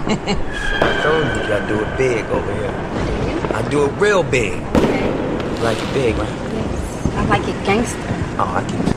I told you I do it big over here. Do you? I do it real big. Okay. You like it big, right? Yes. I like it gangster. Oh, I keep